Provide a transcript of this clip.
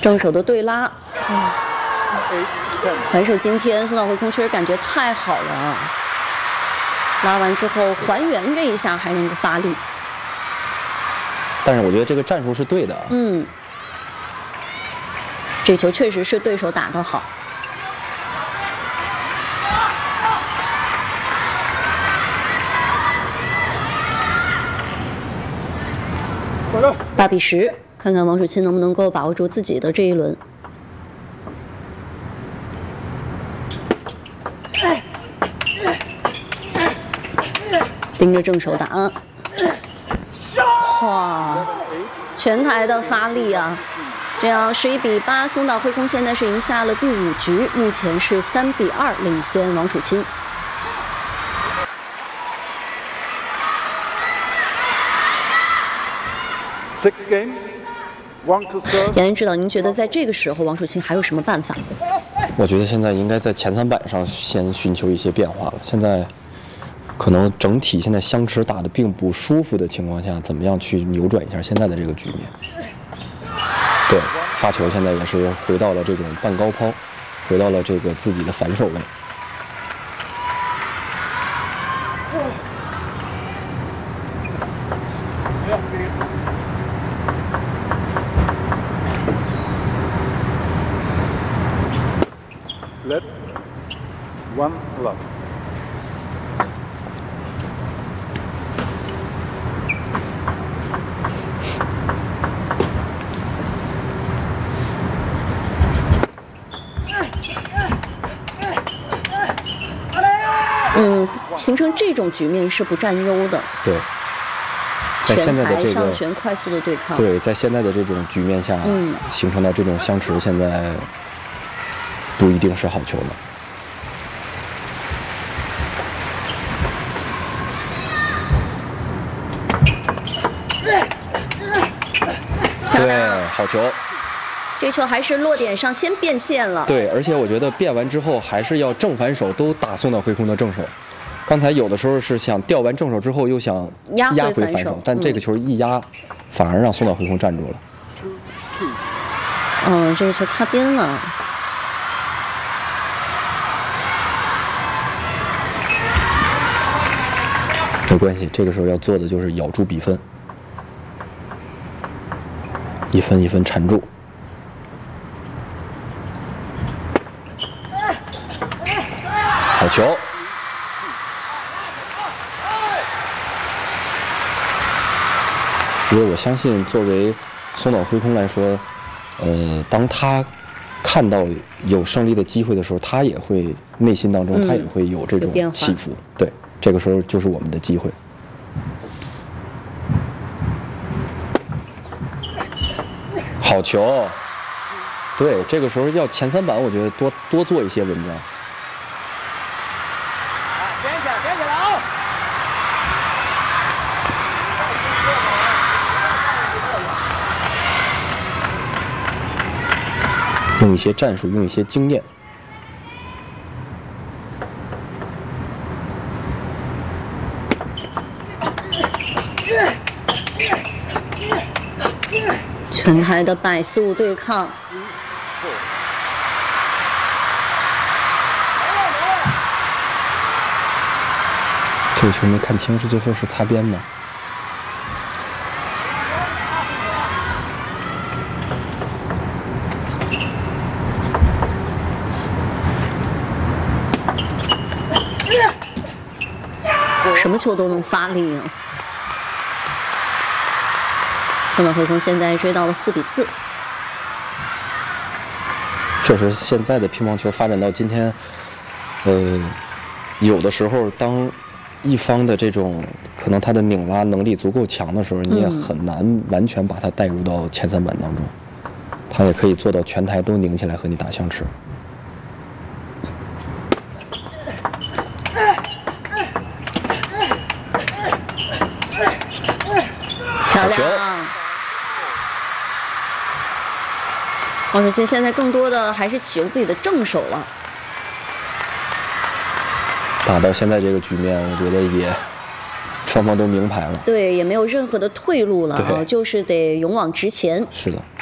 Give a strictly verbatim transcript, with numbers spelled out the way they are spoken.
正手的对拉，嗯、反手今天松岛惠空确实感觉太好了，拉完之后还原这一下还能够发力。 但是我觉得这个战术是对的。 嗯，这球确实是对手打得好。八比十，看看王楚钦能不能够把握住自己的这一轮。盯着正手打，哇，全台的发力啊！这样十一比八，松岛惠空现在是赢下了第五局，目前是三比二领先王楚钦。杨岩指导，您觉得在这个时候王楚钦还有什么办法？ 我觉得现在应该在前三板上先寻求一些变化了。现在可能整体现在相持打得并不舒服的情况下，怎么样去扭转一下现在的这个局面？对，发球现在也是回到了这种半高抛，回到了这个自己的反手位。 Let one love. 嗯，形成这种局面是不占优的。 对，在现在的这个上旋快速的对抗。 对，在现在的这种局面下，嗯，形成的这种相持，现在不一定是好球了。对，好球。 这球还是落点上先变线了。 对，而且我觉得变完之后还是要正反手都打松岛惠空的正手。刚才有的时候是想吊完正手之后又想压回反手，但这个球一压，反而让松岛惠空站住了。 嗯，这个球擦边了。 没关系，这个时候要做的就是咬住比分，一分一分缠住。好球！因为我相信，作为松岛惠空来说，呃，当他看到有胜利的机会的时候，他也会内心当中、嗯、他也会有这种起伏。对，这个时候就是我们的机会。好球！对，这个时候要前三板，我觉得多多做一些文章。用一些战术，用一些经验。 全台的摆速对抗。 这个球没看清，是最后是擦边吗？ 什么球都能发力啊！松岛惠空现在追到了四比四。 确实，现在的乒乓球发展到今天，呃，有的时候当一方的这种可能他的拧拉能力足够强的时候，你也很难完全把它带入到前三板当中。他也可以做到全台都拧起来和你打相持。 漂亮！王楚钦现在更多的还是启用自己的正手了。 打到现在这个局面，我觉得也双方都明牌了。 对，也没有任何的退路了啊，就是得勇往直前。 是的。